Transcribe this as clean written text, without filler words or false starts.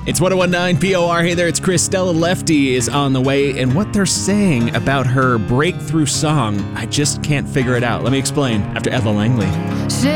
It's 1019 POR. Hey there, it's Chris. Stella Lefty is on the way, and what they're saying about her breakthrough song, I just can't figure it out. Let me explain after Ethel Langley.